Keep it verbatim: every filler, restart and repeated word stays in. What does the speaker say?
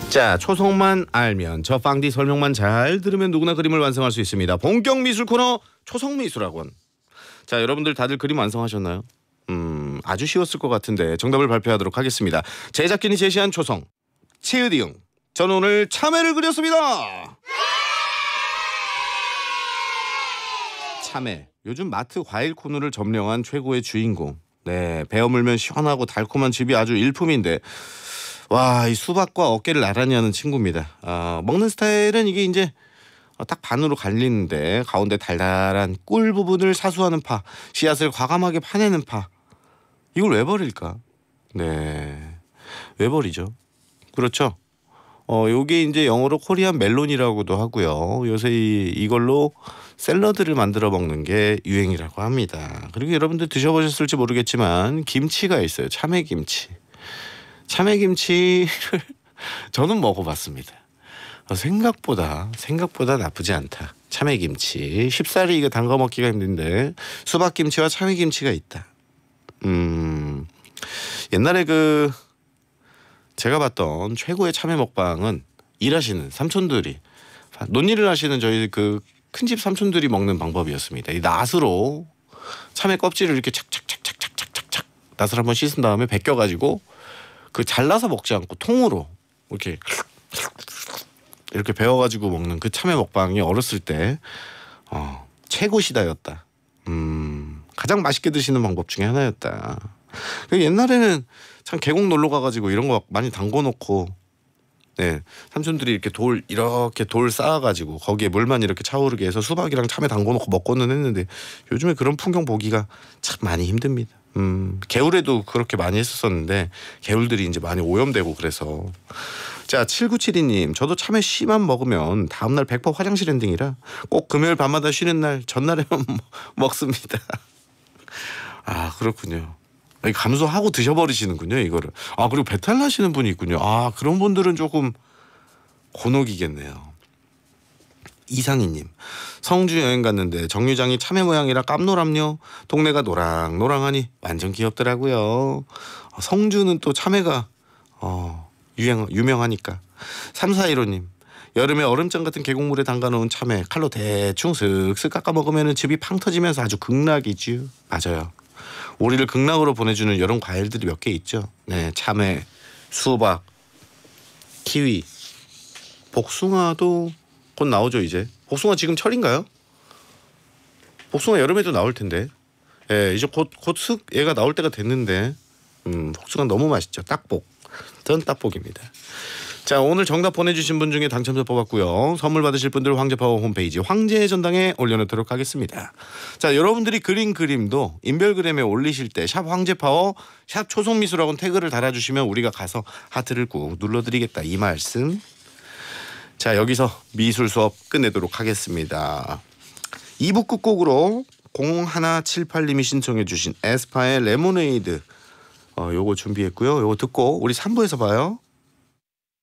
자, 초성만 알면, 저 빵디 설명만 잘 들으면 누구나 그림을 완성할 수 있습니다. 본격 미술 코너 초성미술학원. 자, 여러분들 다들 그림 완성하셨나요? 음, 아주 쉬웠을 것 같은데 정답을 발표하도록 하겠습니다. 제작진이 제시한 초성 치읓이응. 저는 오늘 참외를 그렸습니다. 참외, 요즘 마트 과일 코너를 점령한 최고의 주인공. 네, 베어 물면 시원하고 달콤한 즙이 아주 일품인데, 와, 이 수박과 어깨를 나란히 하는 친구입니다. 아, 먹는 스타일은 이게 이제 딱 반으로 갈리는데 가운데 달달한 꿀 부분을 사수하는 파, 씨앗을 과감하게 파내는 파. 이걸 왜 버릴까? 네, 왜 버리죠? 그렇죠. 어, 요게 이제 영어로 코리안 멜론이라고도 하고요. 요새 이, 이걸로 샐러드를 만들어 먹는 게 유행이라고 합니다. 그리고 여러분들 드셔보셨을지 모르겠지만 김치가 있어요. 참외김치. 참외김치를 저는 먹어봤습니다. 생각보다 생각보다 나쁘지 않다. 참외김치 쉽사리 이거 담가 먹기가 힘든데 수박김치와 참외김치가 있다. 음, 옛날에 그 제가 봤던 최고의 참외 먹방은 일하시는 삼촌들이, 논일을 하시는 저희 그 큰집 삼촌들이 먹는 방법이었습니다. 이 낫으로 참외 껍질을 이렇게 착착착착착착착 낫을 한번 씻은 다음에 벗겨가지고 그 잘라서 먹지 않고 통으로 이렇게 이렇게 베어가지고 먹는 그 참외 먹방이 어렸을 때 어, 최고시다였다. 음, 가장 맛있게 드시는 방법 중에 하나였다. 옛날에는 참 계곡 놀러 가가지고 이런 거 많이 담궈놓고, 네, 삼촌들이 이렇게 돌 이렇게 돌 쌓아가지고 거기에 물만 이렇게 차오르게 해서 수박이랑 참외 담궈놓고 먹고는 했는데 요즘에 그런 풍경 보기가 참 많이 힘듭니다. 음, 개울에도 그렇게 많이 했었었는데 개울들이 이제 많이 오염되고 그래서. 자, 칠구칠이 님, 저도 참외 씨만 먹으면 다음날 백 퍼센트 화장실 엔딩이라 꼭 금요일 밤마다 쉬는 날 전날에만 먹습니다. 아, 그렇군요. 감소하고 드셔버리시는군요, 이거를. 아, 그리고 배탈 나시는 분이 있군요. 아, 그런 분들은 조금 곤혹이겠네요. 이상희님, 성주 여행 갔는데 정류장이 참외 모양이라 깜놀함요. 동네가 노랑노랑하니 완전 귀엽더라고요. 성주는 또 참외가 어, 유행, 유명하니까. 삼사일오 님, 여름에 얼음장 같은 계곡물에 담가놓은 참외 칼로 대충 슥슥 깎아 먹으면 즙이 팡 터지면서 아주 극락이지요. 맞아요. 우리를 극락으로 보내주는 이런 과일들이 몇 개 있죠. 네, 참외, 수박, 키위, 복숭아도 곧 나오죠. 이제 복숭아 지금 철인가요? 복숭아 여름에도 나올 텐데. 예, 이제 곧 곧 슥 얘가 나올 때가 됐는데, 음, 복숭아 너무 맛있죠. 딱복, 전 딱복입니다. 자, 오늘 정답 보내주신 분 중에 당첨자 뽑았고요. 선물 받으실 분들 황제파워 홈페이지 황제의 전당에 올려놓도록 하겠습니다. 자, 여러분들이 그린 그림도 인별그램에 올리실 때 샵 황제파워, 샵 초성미술학원 태그를 달아주시면 우리가 가서 하트를 꾹 눌러드리겠다, 이 말씀. 자, 여기서 미술 수업 끝내도록 하겠습니다. 이 부 끝곡으로 공일칠팔 님이 신청해 주신 에스파의 레모네이드, 어, 요거 준비했고요. 요거 듣고 우리 삼 부에서 봐요.